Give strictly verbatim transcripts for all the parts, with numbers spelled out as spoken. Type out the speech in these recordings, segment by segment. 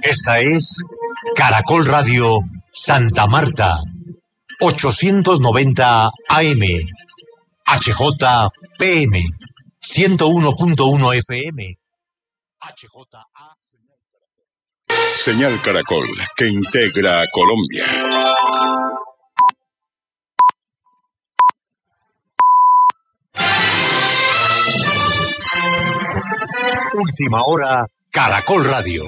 Esta es Caracol Radio Santa Marta, ochocientos noventa A M, H J P M, ciento uno punto uno F M, H J A. Señal Caracol, que integra a Colombia. Última hora, Caracol Radio.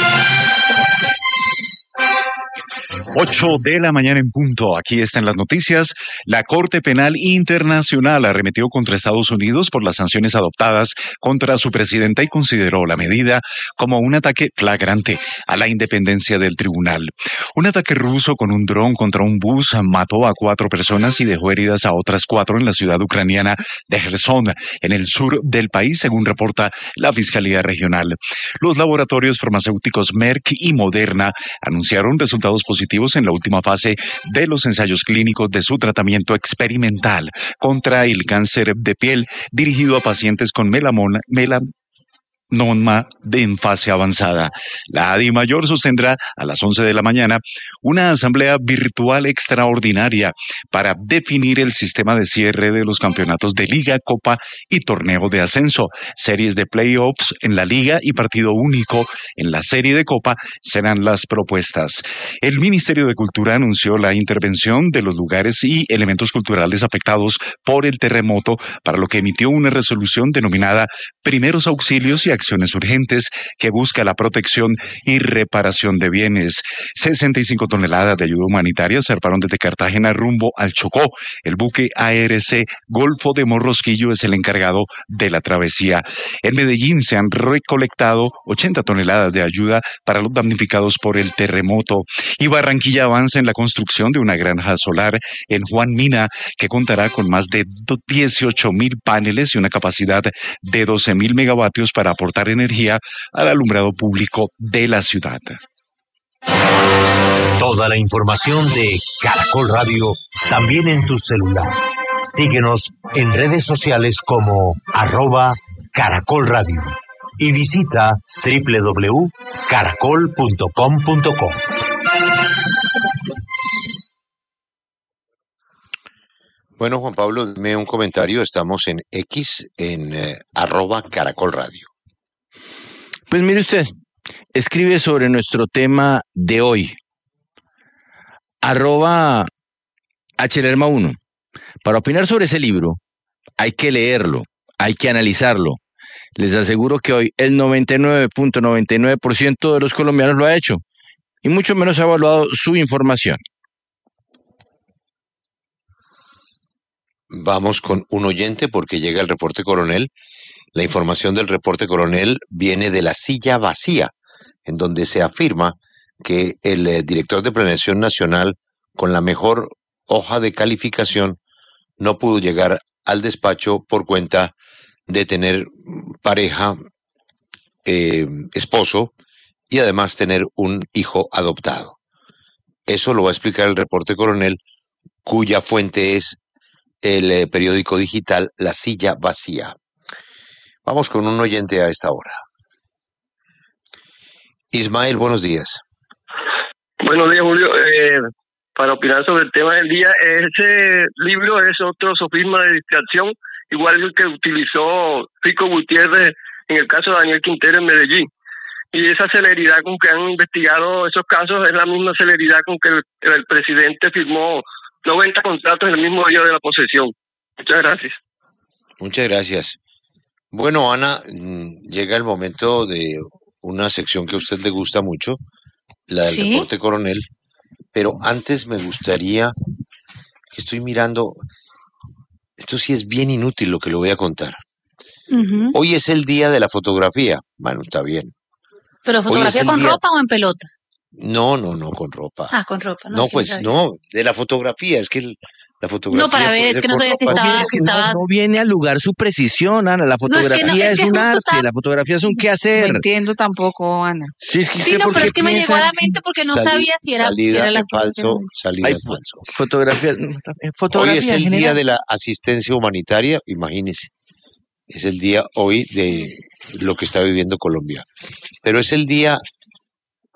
Ocho de la mañana en punto. Aquí están las noticias. La Corte Penal Internacional arremetió contra Estados Unidos por las sanciones adoptadas contra su presidenta y consideró la medida como un ataque flagrante a la independencia del tribunal. Un ataque ruso con un dron contra un bus mató a cuatro personas y dejó heridas a otras cuatro en la ciudad ucraniana de Gerson, en el sur del país, según reporta la Fiscalía Regional. Los laboratorios farmacéuticos Merck y Moderna anunciaron resultados positivos en la última fase de los ensayos clínicos de su tratamiento experimental contra el cáncer de piel dirigido a pacientes con melanoma, melanoma de en fase avanzada. La ADIMAYOR sostendrá a las once de la mañana una asamblea virtual extraordinaria para definir el sistema de cierre de los campeonatos de Liga, Copa y Torneo de Ascenso. Series de playoffs en la Liga y partido único en la serie de Copa serán las propuestas. El Ministerio de Cultura anunció la intervención de los lugares y elementos culturales afectados por el terremoto, para lo que emitió una resolución denominada Primeros Auxilios y Acciones Urgentes, que busca la protección y reparación de bienes. sesenta y cinco toneladas de ayuda humanitaria zarparon desde Cartagena rumbo al Chocó. El buque A R C Golfo de Morrosquillo es el encargado de la travesía. En Medellín se han recolectado ochenta toneladas de ayuda para los damnificados por el terremoto. Y Barranquilla avanza en la construcción de una granja solar en Juan Mina, que contará con más de dieciocho mil paneles y una capacidad de doce mil megavatios para aportar energía al alumbrado público de la ciudad. Toda la información de Caracol Radio también en tu celular. Síguenos en redes sociales como arroba Caracol Radio y visita doble u doble u doble u punto caracol punto com punto co. Bueno, Juan Pablo, dime un comentario. Estamos en X, en eh, arroba Caracol Radio. Pues mire usted, escribe sobre nuestro tema de hoy, arroba Hlerma uno. Para opinar sobre ese libro hay que leerlo, hay que analizarlo. Les aseguro que hoy el noventa y nueve punto noventa y nueve por ciento de los colombianos lo ha hecho y mucho menos ha evaluado su información. Vamos con un oyente porque llega el reporte coronel. La información del reporte coronel viene de La Silla Vacía, en donde se afirma que el eh, director de Planeación Nacional, con la mejor hoja de calificación, no pudo llegar al despacho por cuenta de tener pareja, eh, esposo, y además tener un hijo adoptado. Eso lo va a explicar el reporte coronel, cuya fuente es el eh, periódico digital La Silla Vacía. Vamos con un oyente a esta hora. Ismael, buenos días. Buenos días, Julio. Eh, para opinar sobre el tema del día, ese libro es otro sofisma de distracción, igual que el que utilizó Fico Gutiérrez en el caso de Daniel Quintero en Medellín. Y esa celeridad con que han investigado esos casos es la misma celeridad con que el, el presidente firmó noventa contratos en el mismo día de la posesión. Muchas gracias. Muchas gracias. Bueno, Ana, llega el momento de una sección que a usted le gusta mucho, la del ¿Sí? reporte coronel, pero antes me gustaría, que estoy mirando, esto sí es bien inútil lo que le voy a contar. Uh-huh. Hoy es el día de la fotografía. Bueno, está bien. ¿Pero fotografía con día... ropa o en pelota? No, no, no, con ropa. Ah, con ropa. No, no pues no, de la fotografía, es que el, la fotografía... No, para ver, es que no sabía si estaba... Sí, es que si estaba... no, no viene al lugar su precisión, Ana. La fotografía no, es, que no, es, es que un arte, está... la fotografía es un quehacer. No entiendo tampoco, Ana. Sí, es que sí no, pero es que me llegó a la mente porque no Salí, sabía si era, salida si era la de falso, salida Ay, de falso. Fotografía, fotografía Hoy es el general. día de la asistencia humanitaria, imagínense. Es el día hoy de lo que está viviendo Colombia. Pero es el día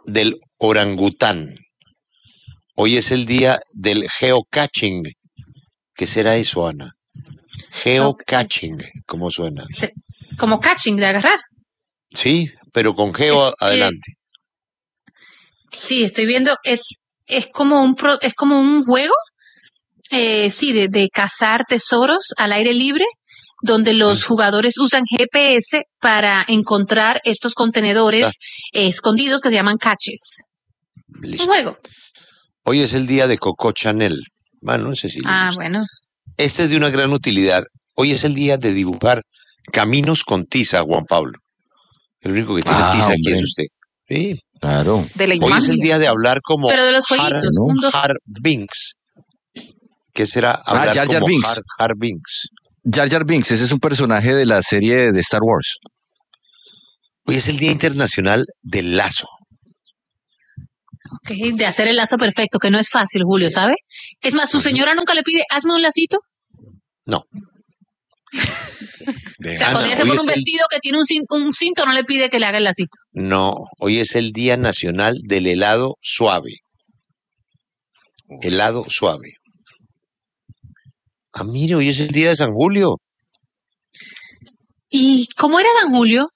del orangután. Hoy es el día del geocaching. ¿Qué será eso, Ana? Geocaching, ¿cómo suena? Como catching, de agarrar. Sí, pero con geo Es que- adelante. Sí, estoy viendo, es, es como un pro- es como un juego, eh, sí, de, de cazar tesoros al aire libre, donde los jugadores usan G P S para encontrar estos contenedores Ah. eh, escondidos que se llaman caches. Un Listo. juego. Hoy es el día de Coco Chanel. Bueno, no sé si le Ah, gusta. bueno. Este es de una gran utilidad. Hoy es el día de dibujar caminos con tiza, Juan Pablo. El único que tiene Ah, tiza aquí hombre. es usted. Sí. Claro. De la Hoy es infancia. el día de hablar como Pero de los Har, jueguitos, ¿no? un, dos, Har Binks. ¿Qué será hablar Jar Jar como Binks. Har, Har Binks? Jar Jar Binks, ese es un personaje de la serie de Star Wars. Hoy es el Día Internacional del Lazo. ok, de hacer el lazo perfecto, que no es fácil, Julio, ¿sabe? Es más, su señora nunca le pide, hazme un lacito. No. O sea, Ana, cuando ella se hoy pone es un el- vestido que tiene un, cin- un cinto, no le pide que le haga el lacito. No, hoy es el Día Nacional del Helado Suave. Helado suave. Ah, mire, hoy es el Día de San Julio. ¿Y cómo era Dan Julio?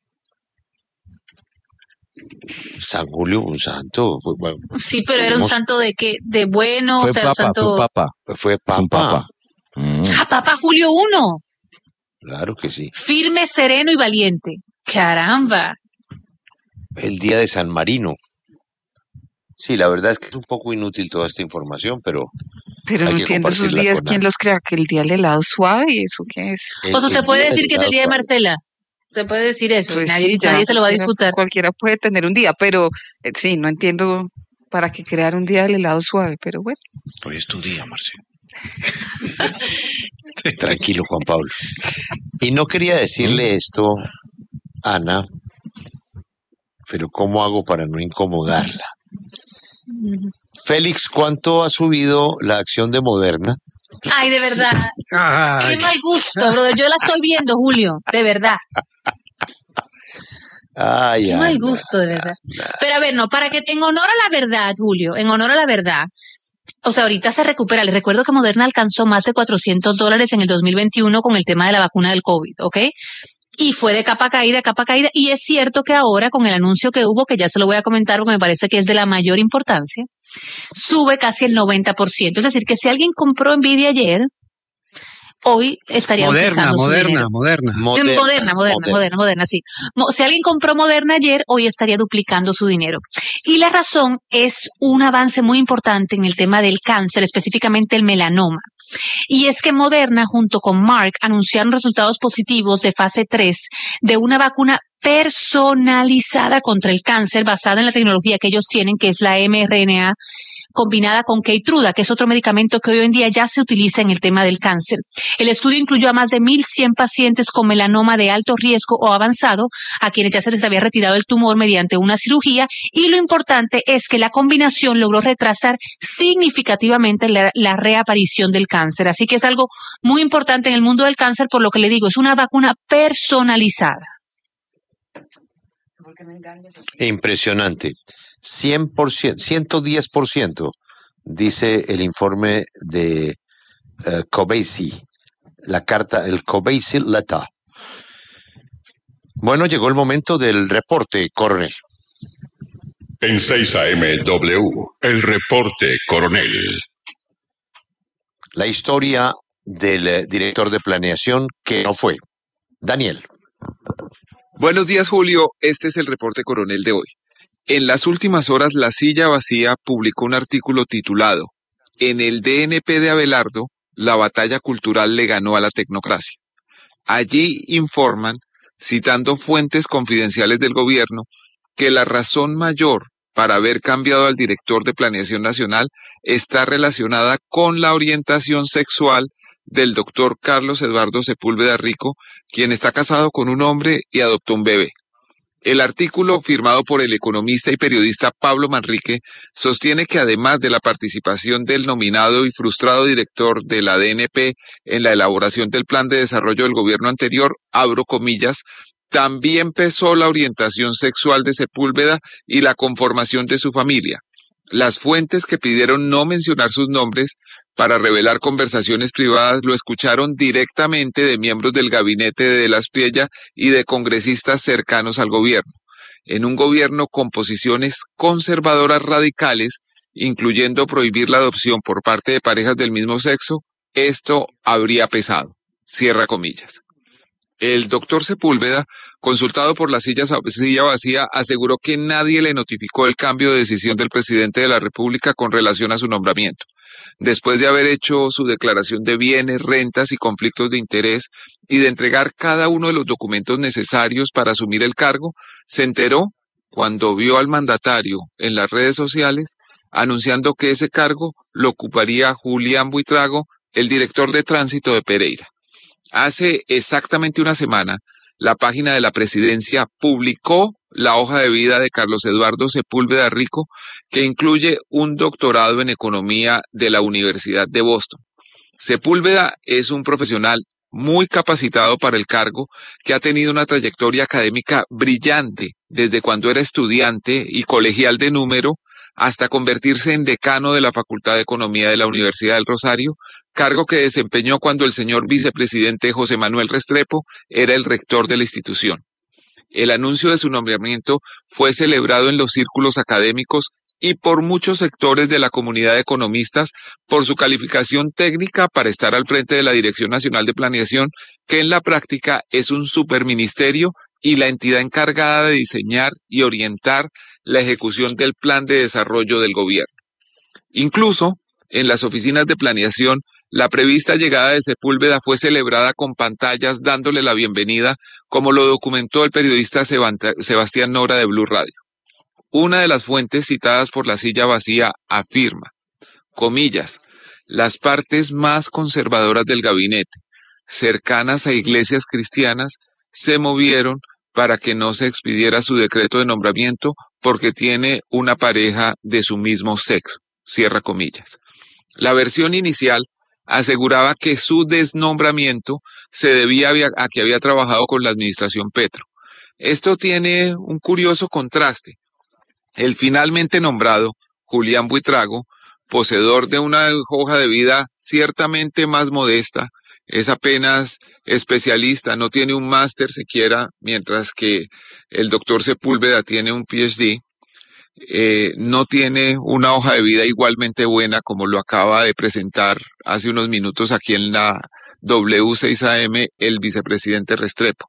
San Julio, un santo. Fue, bueno, Sí, pero era un Tenemos- santo de qué, de bueno, Fue o sea, un papa, santo. fue papa. fue Fue un papa. papa. Mm. Ah, Papa Julio primero. Claro que sí. Firme, sereno y valiente. Caramba. El Día de San Marino. Sí, la verdad es que es un poco inútil toda esta información, pero Pero hay no que entiendo esos compartirla días, con ¿quién Ana. los crea? ¿Que el día del helado suave? ¿Y eso qué es? El- O sea, se el puede Día decir del que es el helado día de suave. Marcela. Se puede decir eso. Pues nadie, sí, ya nadie se lo va a cualquiera- disputar. Cualquiera puede tener un día, pero eh, sí, no entiendo para qué crear un día del helado suave, pero bueno. Hoy es tu día, Marcelo. Tranquilo, Juan Pablo. Y no quería decirle esto, Ana, pero ¿cómo hago para no incomodarla? Félix, ¿cuánto ha subido la acción de Moderna? Ay, de verdad. Ay, Qué mal gusto, brother. Yo la estoy viendo, Julio. De verdad. Ay, Qué mal Ana, gusto, de verdad. Pero a ver, no, para que en honor a la verdad, Julio, en honor a la verdad, o sea, ahorita se recupera. Les recuerdo que Moderna alcanzó más de cuatrocientos dólares en el dos mil veintiuno con el tema de la vacuna del COVID, ¿ok? Y fue de capa caída, capa caída. Y es cierto que ahora, con el anuncio que hubo, que ya se lo voy a comentar porque me parece que es de la mayor importancia, sube casi el noventa por ciento. Es decir, que si alguien compró Nvidia ayer, hoy estaría Moderna, utilizando su moderna, dinero. moderna. Moderna, moderna, moderna, moderna, moderna, sí. Mo- Si alguien compró Moderna ayer, hoy estaría duplicando su dinero. Y la razón es un avance muy importante en el tema del cáncer, específicamente el melanoma. Y es que Moderna, junto con Merck, anunciaron resultados positivos de fase tres de una vacuna personalizada contra el cáncer basada en la tecnología que ellos tienen, que es la mRNA combinada con Keytruda, que es otro medicamento que hoy en día ya se utiliza en el tema del cáncer. El estudio incluyó a más de mil cien pacientes con melanoma de alto riesgo o avanzado, a quienes ya se les había retirado el tumor mediante una cirugía, y lo importante es que la combinación logró retrasar significativamente la, la reaparición del cáncer. Así que es algo muy importante en el mundo del cáncer, por lo que le digo, es una vacuna personalizada. impresionante. cien por ciento, ciento diez por ciento, dice el informe de uh, Covesi, la carta, el Covesi Letter. Bueno, llegó el momento del reporte, coronel. En seis A M W, el reporte coronel. La historia del eh, director de planeación que no fue. Daniel. Buenos días, Julio. Este es el reporte coronel de hoy. En las últimas horas, La Silla Vacía publicó un artículo titulado En el D N P de Abelardo, la batalla cultural le ganó a la tecnocracia. Allí informan, citando fuentes confidenciales del gobierno, que la razón mayor para haber cambiado al director de Planeación Nacional está relacionada con la orientación sexual del doctor Carlos Eduardo Sepúlveda Rico, quien está casado con un hombre y adoptó un bebé. El artículo, firmado por el economista y periodista Pablo Manrique, sostiene que además de la participación del nominado y frustrado director de la D N P en la elaboración del plan de desarrollo del gobierno anterior, abro comillas, También pesó la orientación sexual de Sepúlveda y la conformación de su familia. Las fuentes que pidieron no mencionar sus nombres para revelar conversaciones privadas lo escucharon directamente de miembros del gabinete de De la Espriella y de congresistas cercanos al gobierno. En un gobierno con posiciones conservadoras radicales, incluyendo prohibir la adopción por parte de parejas del mismo sexo, esto habría pesado. Cierra comillas. El doctor Sepúlveda, consultado por la silla, silla vacía, aseguró que nadie le notificó el cambio de decisión del presidente de la República con relación a su nombramiento. Después de haber hecho su declaración de bienes, rentas y conflictos de interés y de entregar cada uno de los documentos necesarios para asumir el cargo, se enteró cuando vio al mandatario en las redes sociales anunciando que ese cargo lo ocuparía Julián Buitrago, el director de tránsito de Pereira. Hace exactamente una semana, la página de la presidencia publicó la hoja de vida de Carlos Eduardo Sepúlveda Rico, que incluye un doctorado en economía de la Universidad de Boston. Sepúlveda es un profesional muy capacitado para el cargo, que ha tenido una trayectoria académica brillante desde cuando era estudiante y colegial de número hasta convertirse en decano de la Facultad de Economía de la Universidad del Rosario, cargo que desempeñó cuando el señor vicepresidente José Manuel Restrepo era el rector de la institución. El anuncio de su nombramiento fue celebrado en los círculos académicos y por muchos sectores de la comunidad de economistas por su calificación técnica para estar al frente de la Dirección Nacional de Planeación, que en la práctica es un superministerio y la entidad encargada de diseñar y orientar la ejecución del plan de desarrollo del gobierno. Incluso, en las oficinas de planeación, la prevista llegada de Sepúlveda fue celebrada con pantallas dándole la bienvenida, como lo documentó el periodista Sebastián Nora de Blue Radio. Una de las fuentes citadas por la silla vacía afirma, comillas, las partes más conservadoras del gabinete, cercanas a iglesias cristianas, se movieron para que no se expidiera su decreto de nombramiento porque tiene una pareja de su mismo sexo, cierra comillas. La versión inicial aseguraba que su desnombramiento se debía a que había trabajado con la administración Petro. Esto tiene un curioso contraste. El finalmente nombrado, Julián Buitrago, poseedor de una hoja de vida ciertamente más modesta, es apenas especialista, no tiene un máster siquiera, mientras que el doctor Sepúlveda tiene un P H D, eh, no tiene una hoja de vida igualmente buena como lo acaba de presentar hace unos minutos aquí en la W seis A M el vicepresidente Restrepo.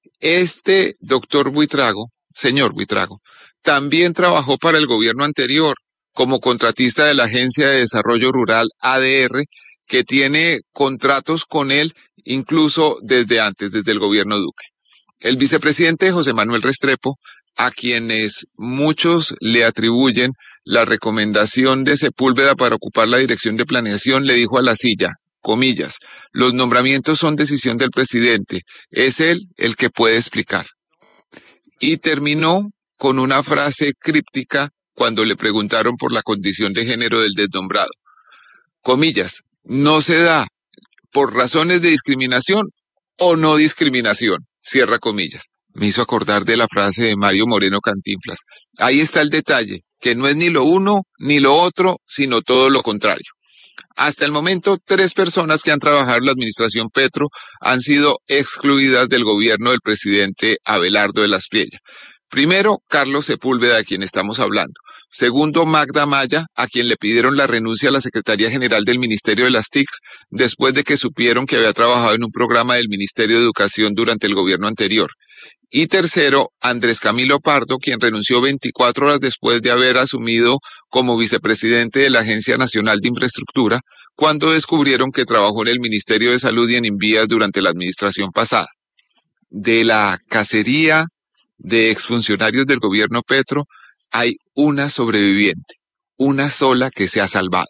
Este doctor Buitrago, señor Buitrago, también trabajó para el gobierno anterior como contratista de la Agencia de Desarrollo Rural A D R, que tiene contratos con él incluso desde antes, desde el gobierno Duque. El vicepresidente José Manuel Restrepo, a quienes muchos le atribuyen la recomendación de Sepúlveda para ocupar la dirección de planeación, le dijo a la silla, comillas, los nombramientos son decisión del presidente, es él el que puede explicar. Y terminó con una frase críptica cuando le preguntaron por la condición de género del desnombrado. Comillas, no se da por razones de discriminación o no discriminación, cierra comillas. Me hizo acordar de la frase de Mario Moreno Cantinflas. Ahí está el detalle, que no es ni lo uno ni lo otro, sino todo lo contrario. Hasta el momento, tres personas que han trabajado en la administración Petro han sido excluidas del gobierno del presidente Abelardo de la Espriella. Primero, Carlos Sepúlveda, de quien estamos hablando. Segundo, Magda Maya, a quien le pidieron la renuncia a la Secretaría General del Ministerio de las T I Cs después de que supieron que había trabajado en un programa del Ministerio de Educación durante el gobierno anterior. Y tercero, Andrés Camilo Pardo, quien renunció veinticuatro horas después de haber asumido como vicepresidente de la Agencia Nacional de Infraestructura, cuando descubrieron que trabajó en el Ministerio de Salud y en Invías durante la administración pasada. De la cacería de exfuncionarios del gobierno Petro, hay una sobreviviente, una sola que se ha salvado.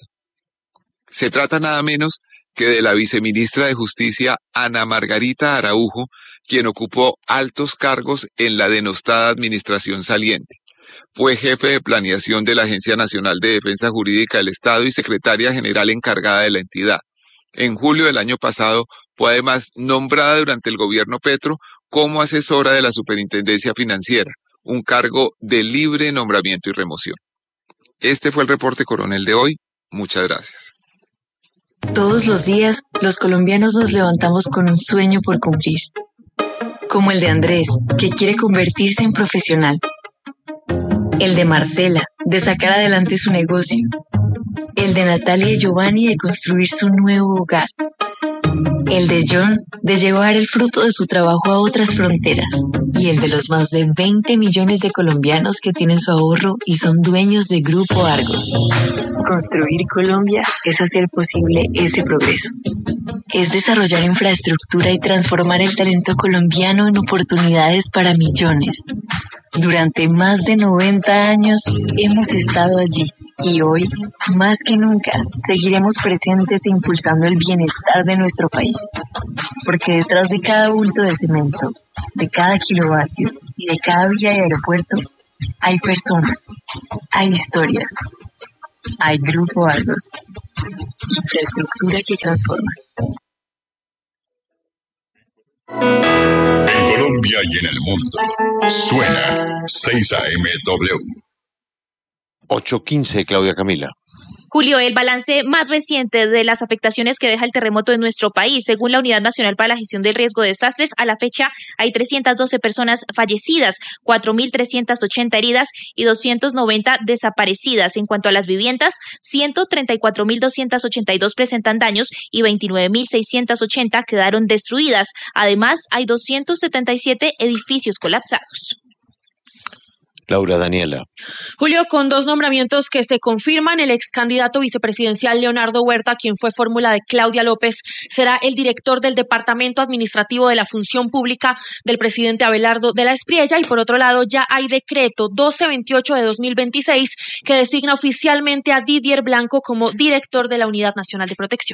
Se trata nada menos que de la viceministra de Justicia, Ana Margarita Araujo, quien ocupó altos cargos en la denostada administración saliente. Fue jefe de planeación de la Agencia Nacional de Defensa Jurídica del Estado y secretaria general encargada de la entidad. En julio del año pasado fue además nombrada durante el gobierno Petro como asesora de la Superintendencia Financiera, un cargo de libre nombramiento y remoción. Este fue el reporte coronel de hoy. Muchas gracias. Todos los días, los colombianos nos levantamos con un sueño por cumplir. Como el de Andrés, que quiere convertirse en profesional. El de Marcela, de sacar adelante su negocio. El de Natalia y Giovanni, de construir su nuevo hogar. El de John, de llevar el fruto de su trabajo a otras fronteras. Y el de los más de veinte millones de colombianos que tienen su ahorro y son dueños de Grupo Argos. Construir Colombia es hacer posible ese progreso. Es desarrollar infraestructura y transformar el talento colombiano en oportunidades para millones. Durante más de noventa años hemos estado allí y hoy, más que nunca, seguiremos presentes e impulsando el bienestar de nuestro país. Porque detrás de cada bulto de cemento, de cada kilovatio y de cada vía y aeropuerto, hay personas, hay historias, hay Grupo Argos, infraestructura que transforma. En Colombia y en el mundo, suena seis A M W. ocho quince, Claudia Camila. Julio, el balance más reciente de las afectaciones que deja el terremoto en nuestro país. Según la Unidad Nacional para la Gestión del Riesgo de Desastres, a la fecha hay trescientas doce personas fallecidas, cuatro mil trescientas ochenta heridas y doscientas noventa desaparecidas. En cuanto a las viviendas, ciento treinta y cuatro mil doscientas ochenta y dos presentan daños y veintinueve mil seiscientas ochenta quedaron destruidas. Además, hay doscientos setenta y siete edificios colapsados. Laura Daniela. Julio, con dos nombramientos que se confirman, el ex candidato vicepresidencial Leonardo Huerta, quien fue fórmula de Claudia López, será el director del Departamento Administrativo de la Función Pública del presidente Abelardo de la Espriella, y por otro lado ya hay decreto doce veintiocho de dos mil veintiséis que designa oficialmente a Didier Blanco como director de la Unidad Nacional de Protección.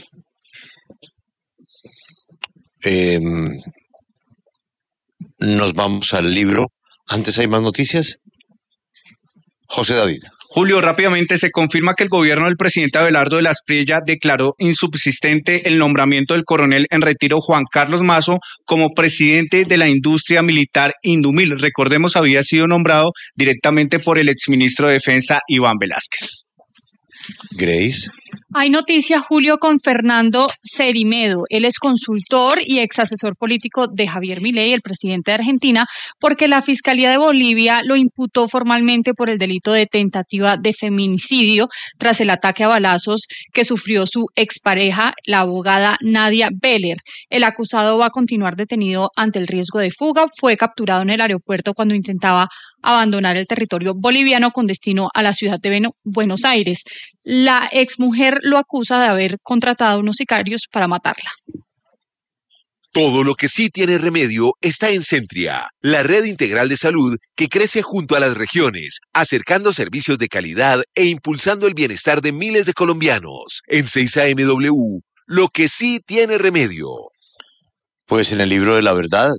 Eh, nos vamos al libro. ¿Antes hay más noticias? José David. Julio, rápidamente se confirma que el gobierno del presidente Abelardo de la Espriella declaró insubsistente el nombramiento del coronel en retiro Juan Carlos Mazo como presidente de la industria militar Indumil. Recordemos, había sido nombrado directamente por el exministro de Defensa Iván Velázquez. Grace. Hay noticia, Julio, con Fernando Cerimedo. Él es consultor y ex asesor político de Javier Milei, el presidente de Argentina, porque la Fiscalía de Bolivia lo imputó formalmente por el delito de tentativa de feminicidio tras el ataque a balazos que sufrió su expareja, la abogada Nadia Beller. El acusado va a continuar detenido ante el riesgo de fuga. Fue capturado en el aeropuerto cuando intentaba abandonar el territorio boliviano con destino a la ciudad de Buenos Aires. La exmujer lo acusa de haber contratado a unos sicarios para matarla. Todo lo que sí tiene remedio está en Centria, la red integral de salud que crece junto a las regiones, acercando servicios de calidad e impulsando el bienestar de miles de colombianos. En seis A M W, lo que sí tiene remedio. Pues en el libro de la verdad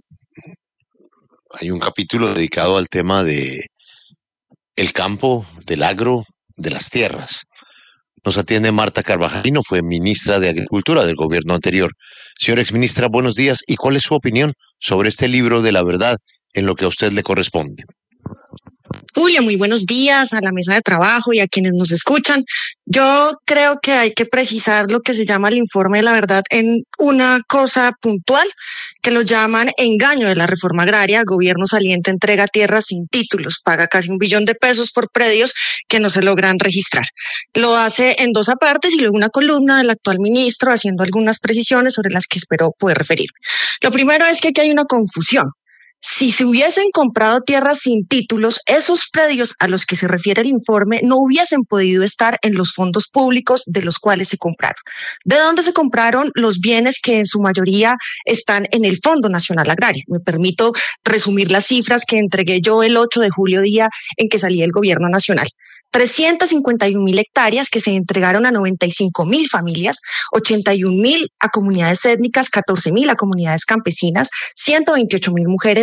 hay un capítulo dedicado al tema de el campo, del agro, de las tierras. Nos atiende Marta Carvajalino, fue ministra de Agricultura del gobierno anterior. Señora exministra, buenos días. ¿Y cuál es su opinión sobre este libro de la verdad en lo que a usted le corresponde? Julio, muy buenos días a la mesa de trabajo y a quienes nos escuchan. Yo creo que hay que precisar lo que se llama el informe de la verdad en una cosa puntual, que lo llaman engaño de la reforma agraria. El gobierno saliente entrega tierras sin títulos, paga casi un billón de pesos por predios que no se logran registrar. Lo hace en dos apartes y luego una columna del actual ministro haciendo algunas precisiones sobre las que espero poder referirme. Lo primero es que aquí hay una confusión. Si se hubiesen comprado tierras sin títulos, esos predios a los que se refiere el informe no hubiesen podido estar en los fondos públicos de los cuales se compraron. ¿De dónde se compraron los bienes que en su mayoría están en el Fondo Nacional Agrario? Me permito resumir las cifras que entregué yo el ocho de julio, día en que salía el gobierno nacional. trescientas cincuenta y un mil hectáreas que se entregaron a noventa y cinco mil familias, ochenta y un mil a comunidades étnicas, catorce mil a comunidades campesinas, ciento veintiocho mil mujeres,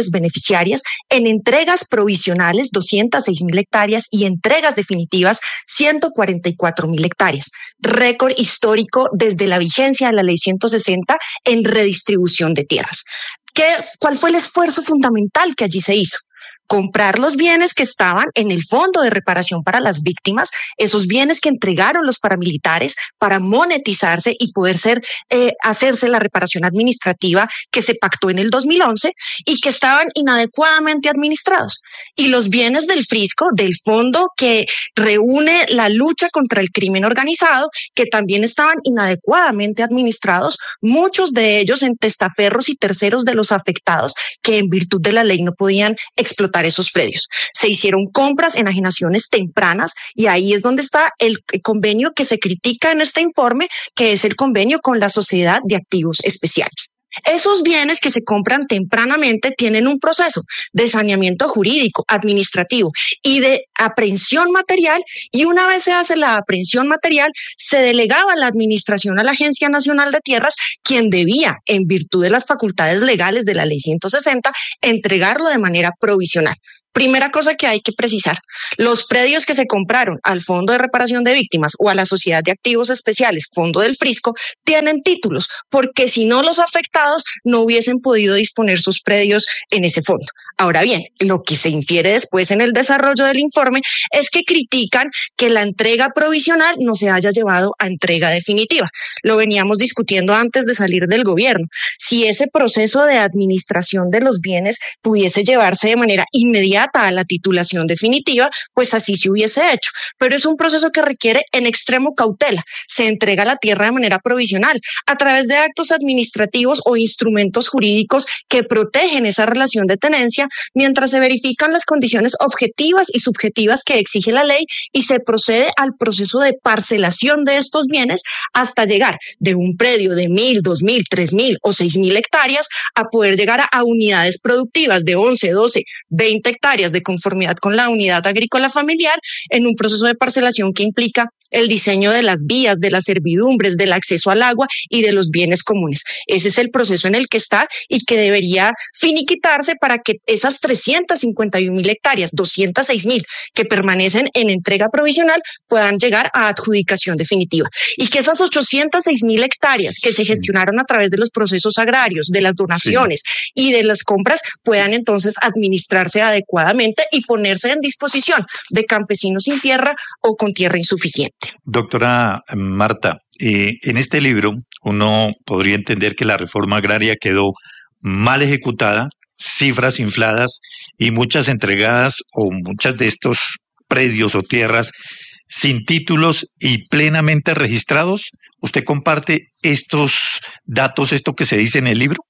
unidades beneficiarias, en entregas provisionales doscientas seis mil hectáreas y entregas definitivas ciento cuarenta y cuatro mil hectáreas. Récord histórico desde la vigencia de la ley ciento sesenta en redistribución de tierras. ¿Qué, ¿Cuál fue el esfuerzo fundamental que allí se hizo? Comprar los bienes que estaban en el Fondo de Reparación para las Víctimas, esos bienes que entregaron los paramilitares para monetizarse y poder ser, eh, hacerse la reparación administrativa que se pactó en el dos mil once y que estaban inadecuadamente administrados. Y los bienes del Frisco, del fondo que reúne la lucha contra el crimen organizado, que también estaban inadecuadamente administrados, muchos de ellos en testaferros y terceros de los afectados que en virtud de la ley no podían explotar esos predios. Se hicieron compras, enajenaciones tempranas y ahí es donde está el convenio que se critica en este informe, que es el convenio con la Sociedad de Activos Especiales. Esos bienes que se compran tempranamente tienen un proceso de saneamiento jurídico, administrativo y de aprehensión material, y una vez se hace la aprehensión material, se delegaba la administración a la Agencia Nacional de Tierras, quien debía, en virtud de las facultades legales de la ley ciento sesenta, entregarlo de manera provisional. Primera cosa que hay que precisar, los predios que se compraron al Fondo de Reparación de Víctimas o a la Sociedad de Activos Especiales, Fondo del Frisco, tienen títulos, porque si no, los afectados no hubiesen podido disponer sus predios en ese fondo. Ahora bien, lo que se infiere después en el desarrollo del informe es que critican que la entrega provisional no se haya llevado a entrega definitiva. Lo veníamos discutiendo antes de salir del gobierno. Si ese proceso de administración de los bienes pudiese llevarse de manera inmediata a la titulación definitiva, pues así se hubiese hecho. Pero es un proceso que requiere en extremo cautela. Se entrega la tierra de manera provisional a través de actos administrativos o instrumentos jurídicos que protegen esa relación de tenencia mientras se verifican las condiciones objetivas y subjetivas que exige la ley y se procede al proceso de parcelación de estos bienes hasta llegar de un predio de mil, dos mil, tres mil o seis mil hectáreas a poder llegar a, a unidades productivas de once, doce, veinte hectáreas de conformidad con la unidad agrícola familiar en un proceso de parcelación que implica el diseño de las vías, de las servidumbres, del acceso al agua y de los bienes comunes. Ese es el proceso en el que está y que debería finiquitarse para que esas trescientas cincuenta y un mil hectáreas, doscientas seis mil que permanecen en entrega provisional puedan llegar a adjudicación definitiva y que esas ochocientas seis mil hectáreas que se gestionaron a través de los procesos agrarios, de las donaciones sí. y de las compras puedan entonces administrarse adecuadamente y ponerse en disposición de campesinos sin tierra o con tierra insuficiente. Doctora Marta, eh, en este libro uno podría entender que la reforma agraria quedó mal ejecutada, cifras infladas y muchas entregadas o muchas de estos predios o tierras sin títulos y plenamente registrados. ¿Usted comparte estos datos, esto que se dice en el libro?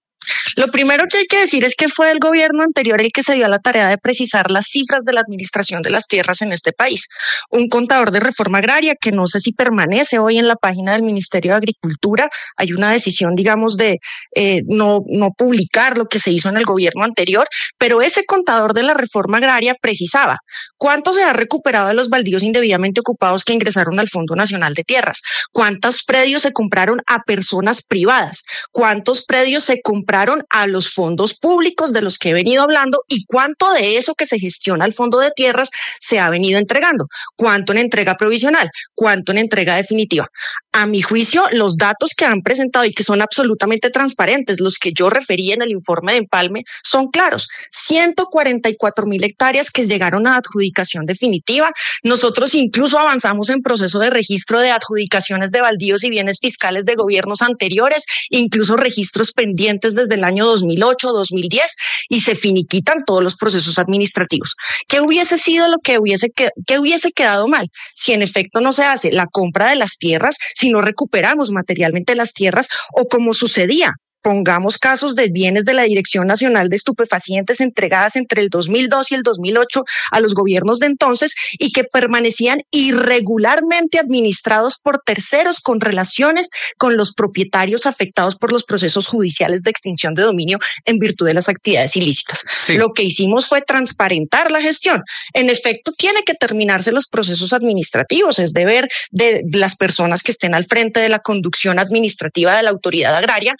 Lo primero que hay que decir es que fue el gobierno anterior el que se dio a la tarea de precisar las cifras de la administración de las tierras en este país. Un contador de reforma agraria que no sé si permanece hoy en la página del Ministerio de Agricultura. Hay una decisión, digamos, de eh, no, no publicar lo que se hizo en el gobierno anterior, pero ese contador de la reforma agraria precisaba cuánto se ha recuperado de los baldíos indebidamente ocupados que ingresaron al Fondo Nacional de Tierras, cuántos predios se compraron a personas privadas, cuántos predios se compraron a los fondos públicos de los que he venido hablando y cuánto de eso que se gestiona al Fondo de Tierras se ha venido entregando, cuánto en entrega provisional, cuánto en entrega definitiva. A mi juicio, los datos que han presentado y que son absolutamente transparentes, los que yo referí en el informe de empalme, son claros. ciento cuarenta y cuatro mil hectáreas que llegaron a adjudicación definitiva. Nosotros incluso avanzamos en proceso de registro de adjudicaciones de baldíos y bienes fiscales de gobiernos anteriores, incluso registros pendientes desde el año dos mil ocho, dos mil diez, y se finiquitan todos los procesos administrativos. ¿Qué hubiese sido lo que hubiese, que, que hubiese quedado mal si en efecto no se hace la compra de las tierras, si no recuperamos materialmente las tierras o como sucedía? Pongamos casos de bienes de la Dirección Nacional de Estupefacientes entregadas entre el dos mil dos y el dos mil ocho a los gobiernos de entonces y que permanecían irregularmente administrados por terceros con relaciones con los propietarios afectados por los procesos judiciales de extinción de dominio en virtud de las actividades ilícitas. Sí. Lo que hicimos fue transparentar la gestión. En efecto, tiene que terminarse los procesos administrativos, es deber de las personas que estén al frente de la conducción administrativa de la autoridad agraria, pero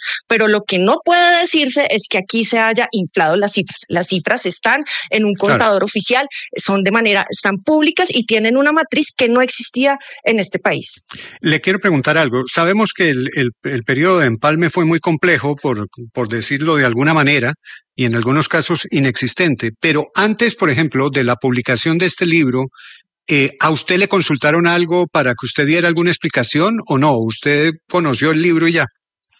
lo que no puede decirse es que aquí se haya inflado las cifras. Las cifras están en un contador claro. oficial, son de manera, están públicas y tienen una matriz que no existía en este país. Le quiero preguntar algo. Sabemos que el, el, el periodo de empalme fue muy complejo, por, por decirlo de alguna manera, y en algunos casos inexistente, pero antes, por ejemplo, de la publicación de este libro, Eh, ¿a usted le consultaron algo para que usted diera alguna explicación o no? ¿Usted conoció el libro y ya?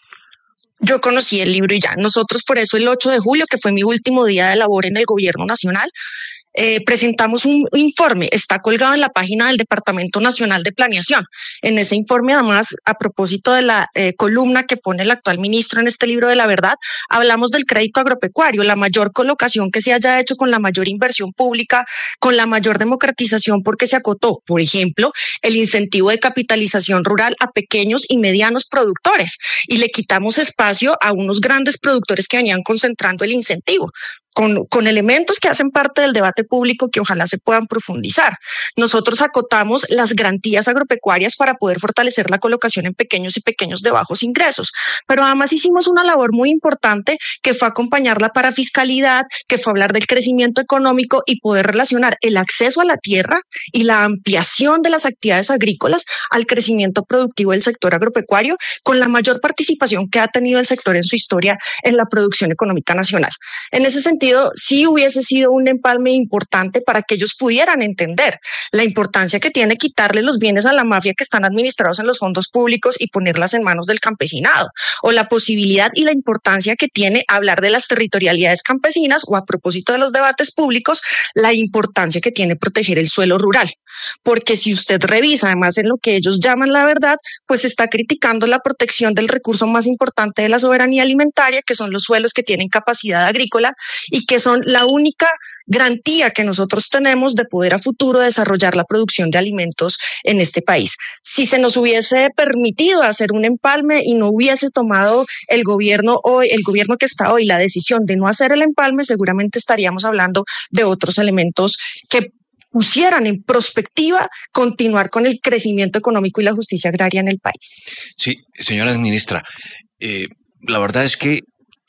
Yo conocí el libro y ya. Nosotros por eso el ocho de julio, que fue mi último día de labor en el gobierno nacional, Eh, presentamos un informe, está colgado en la página del Departamento Nacional de Planeación. En ese informe, además, a propósito de la eh, columna que pone el actual ministro en este libro de la verdad, hablamos del crédito agropecuario, la mayor colocación que se haya hecho con la mayor inversión pública, con la mayor democratización, porque se acotó, por ejemplo, el incentivo de capitalización rural a pequeños y medianos productores y le quitamos espacio a unos grandes productores que venían concentrando el incentivo. Con, con elementos que hacen parte del debate público que ojalá se puedan profundizar. Nosotros acotamos las garantías agropecuarias para poder fortalecer la colocación en pequeños y pequeños de bajos ingresos, pero además hicimos una labor muy importante que fue acompañar la parafiscalidad, que fue hablar del crecimiento económico y poder relacionar el acceso a la tierra y la ampliación de las actividades agrícolas al crecimiento productivo del sector agropecuario con la mayor participación que ha tenido el sector en su historia en la producción económica nacional. En ese sentido, sí hubiese sido un empalme importante para que ellos pudieran entender la importancia que tiene quitarle los bienes a la mafia que están administrados en los fondos públicos y ponerlas en manos del campesinado, o la posibilidad y la importancia que tiene hablar de las territorialidades campesinas, o a propósito de los debates públicos, la importancia que tiene proteger el suelo rural. Porque si usted revisa además en lo que ellos llaman la verdad, pues está criticando la protección del recurso más importante de la soberanía alimentaria, que son los suelos que tienen capacidad agrícola y que son la única garantía que nosotros tenemos de poder a futuro desarrollar la producción de alimentos en este país. Si se nos hubiese permitido hacer un empalme y no hubiese tomado el gobierno hoy, el gobierno que está hoy, la decisión de no hacer el empalme, seguramente estaríamos hablando de otros elementos que pusieran en perspectiva continuar con el crecimiento económico y la justicia agraria en el país. Sí, señora ministra, eh, la verdad es que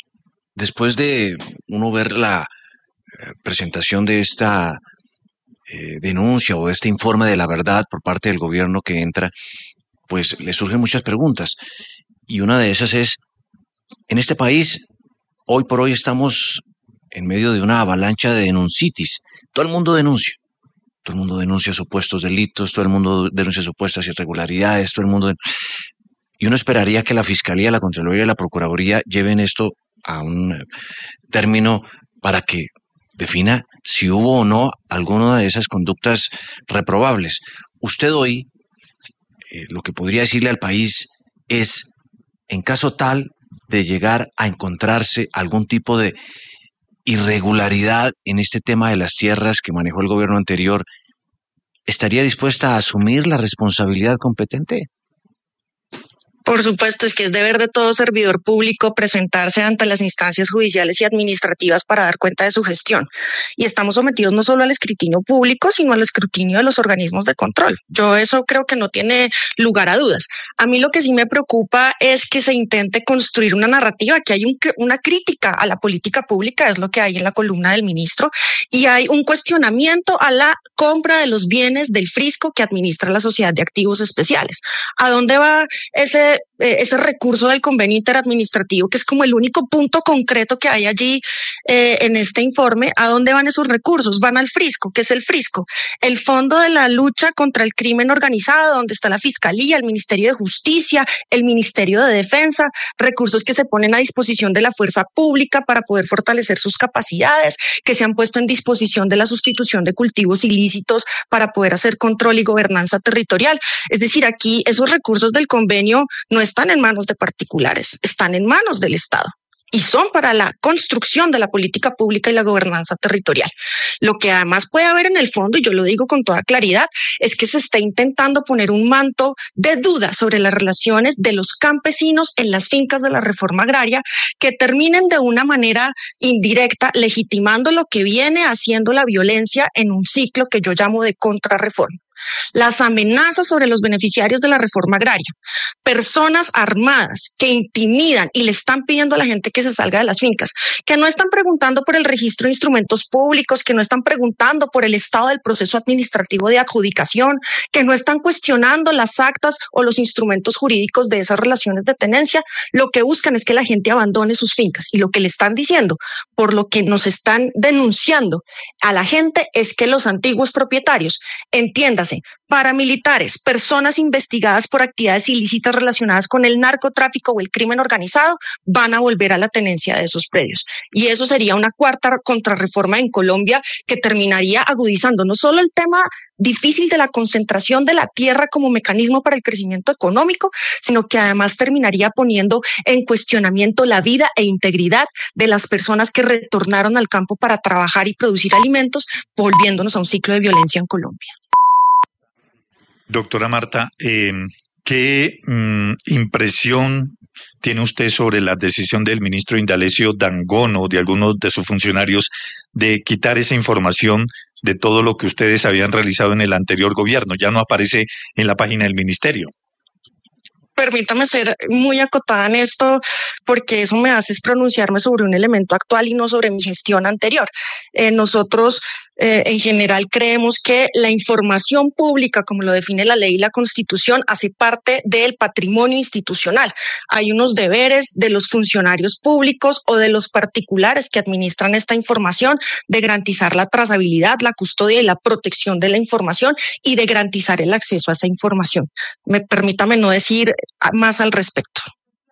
después de uno ver la eh, presentación de esta eh, denuncia o de este informe de la verdad por parte del gobierno que entra, pues le surgen muchas preguntas. Y una de esas es, en este país, hoy por hoy estamos en medio de una avalancha de denuncitis. Todo el mundo denuncia. Todo el mundo denuncia supuestos delitos, todo el mundo denuncia supuestas irregularidades, todo el mundo... Y uno esperaría que la Fiscalía, la Contraloría y la Procuraduría lleven esto a un término para que defina si hubo o no alguna de esas conductas reprobables. Usted hoy, eh, lo que podría decirle al país es, en caso tal de llegar a encontrarse algún tipo de irregularidad en este tema de las tierras que manejó el gobierno anterior, ¿estaría dispuesta a asumir la responsabilidad competente? Por supuesto, es que es deber de todo servidor público presentarse ante las instancias judiciales y administrativas para dar cuenta de su gestión. Y estamos sometidos no solo al escrutinio público, sino al escrutinio de los organismos de control. Yo eso creo que no tiene lugar a dudas. A mí lo que sí me preocupa es que se intente construir una narrativa, que hay un, una crítica a la política pública, es lo que hay en la columna del ministro, y hay un cuestionamiento a la compra de los bienes del Frisco que administra la Sociedad de Activos Especiales. ¿A dónde va ese ese recurso del convenio interadministrativo, que es como el único punto concreto que hay allí eh, en este informe? ¿A dónde van esos recursos? Van al Frisco. ¿Qué es el Frisco? El Fondo de la Lucha contra el Crimen Organizado, donde está la Fiscalía, el Ministerio de Justicia, el Ministerio de Defensa, recursos que se ponen a disposición de la fuerza pública para poder fortalecer sus capacidades, que se han puesto en disposición de la sustitución de cultivos ilícitos para poder hacer control y gobernanza territorial. Es decir, aquí esos recursos del convenio no están en manos de particulares, están en manos del Estado y son para la construcción de la política pública y la gobernanza territorial. Lo que además puede haber en el fondo, y yo lo digo con toda claridad, es que se está intentando poner un manto de duda sobre las relaciones de los campesinos en las fincas de la reforma agraria, que terminen de una manera indirecta legitimando lo que viene haciendo la violencia en un ciclo que yo llamo de contrarreforma. las amenazas sobre los beneficiarios de la reforma agraria, personas armadas que intimidan y le están pidiendo a la gente que se salga de las fincas, que no están preguntando por el registro de instrumentos públicos, que no están preguntando por el estado del proceso administrativo de adjudicación, que no están cuestionando las actas o los instrumentos jurídicos de esas relaciones de tenencia, lo que buscan es que la gente abandone sus fincas. Y lo que le están diciendo, por lo que nos están denunciando a la gente, es que los antiguos propietarios, entiéndase, paramilitares, personas investigadas por actividades ilícitas relacionadas con el narcotráfico o el crimen organizado, van a volver a la tenencia de esos predios. Y eso sería una cuarta contrarreforma en Colombia que terminaría agudizando no solo el tema difícil de la concentración de la tierra como mecanismo para el crecimiento económico, sino que además terminaría poniendo en cuestionamiento la vida e integridad de las personas que retornaron al campo para trabajar y producir alimentos, volviéndonos a un ciclo de violencia en Colombia. Doctora Marta, eh, ¿qué mm, impresión tiene usted sobre la decisión del ministro Indalecio Dangono, de algunos de sus funcionarios, de quitar esa información de todo lo que ustedes habían realizado en el anterior gobierno? Ya no aparece en la página del ministerio. Permítame ser muy acotada en esto, porque eso me hace es pronunciarme sobre un elemento actual y no sobre mi gestión anterior. Eh, nosotros eh, en general creemos que la información pública, como lo define la ley y la Constitución, hace parte del patrimonio institucional. Hay unos deberes de los funcionarios públicos o de los particulares que administran esta información de garantizar la trazabilidad, la custodia y la protección de la información y de garantizar el acceso a esa información. Me permítame no decir más al respecto.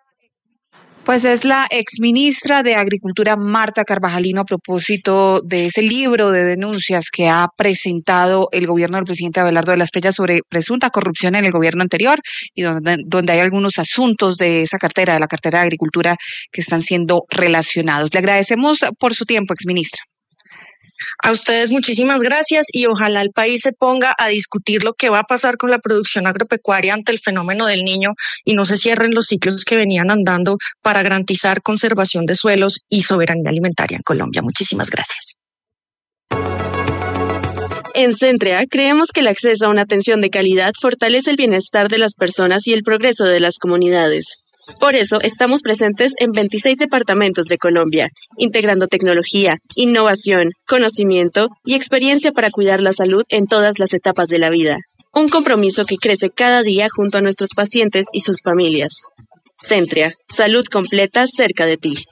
Pues es la exministra de Agricultura, Marta Carvajalino, a propósito de ese libro de denuncias que ha presentado el gobierno del presidente Abelardo de la Espriella sobre presunta corrupción en el gobierno anterior y donde, donde hay algunos asuntos de esa cartera, de la cartera de Agricultura, que están siendo relacionados. Le agradecemos por su tiempo, exministra. A ustedes muchísimas gracias y ojalá el país se ponga a discutir lo que va a pasar con la producción agropecuaria ante el fenómeno del Niño y no se cierren los ciclos que venían andando para garantizar conservación de suelos y soberanía alimentaria en Colombia. Muchísimas gracias. En Centrea creemos que el acceso a una atención de calidad fortalece el bienestar de las personas y el progreso de las comunidades. Por eso estamos presentes en veintiséis departamentos de Colombia, integrando tecnología, innovación, conocimiento y experiencia para cuidar la salud en todas las etapas de la vida. Un compromiso que crece cada día junto a nuestros pacientes y sus familias. Centrea, salud completa cerca de ti.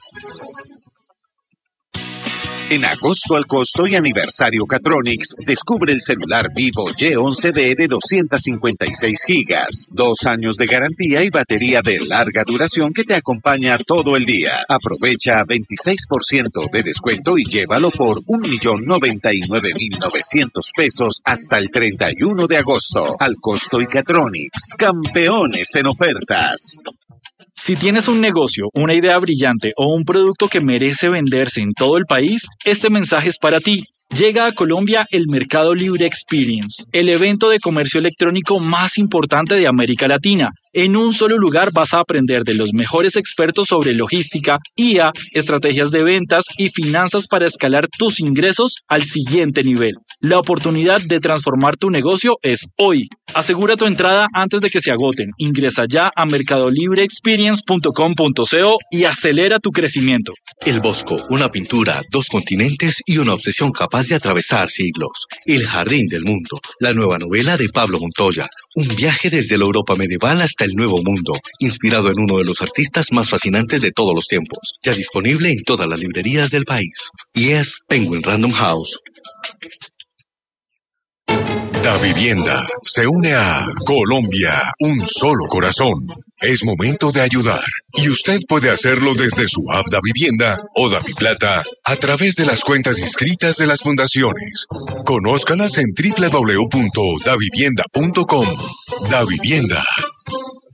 En agosto al costo y aniversario Catronics, descubre el celular Vivo Y once D de doscientos cincuenta y seis gigas, dos años de garantía y batería de larga duración que te acompaña todo el día. Aprovecha veintiséis por ciento de descuento y llévalo por un millón noventa y nueve mil novecientos pesos hasta el treinta y uno de agosto. Al costo y Catronics, campeones en ofertas. Si tienes un negocio, una idea brillante o un producto que merece venderse en todo el país, este mensaje es para ti. Llega a Colombia el Mercado Libre Experience, el evento de comercio electrónico más importante de América Latina. En un solo lugar vas a aprender de los mejores expertos sobre logística, I A, estrategias de ventas y finanzas para escalar tus ingresos al siguiente nivel. La oportunidad de transformar tu negocio es hoy. Asegura tu entrada antes de que se agoten. Ingresa ya a mercado libre experience punto com punto co y acelera tu crecimiento. El Bosco, una pintura, dos continentes y una obsesión capaz de atravesar siglos. El Jardín del Mundo, la nueva novela de Pablo Montoya. Un viaje desde la Europa medieval hasta el Nuevo Mundo, inspirado en uno de los artistas más fascinantes de todos los tiempos. Ya disponible en todas las librerías del país. Y es Penguin Random House. Da Vivienda se une a Colombia, un solo corazón. Es momento de ayudar y usted puede hacerlo desde su app Da Vivienda o DaViplata a través de las cuentas inscritas de las fundaciones. Conózcalas en doble u doble u doble u punto da vivienda punto com. Da Vivienda,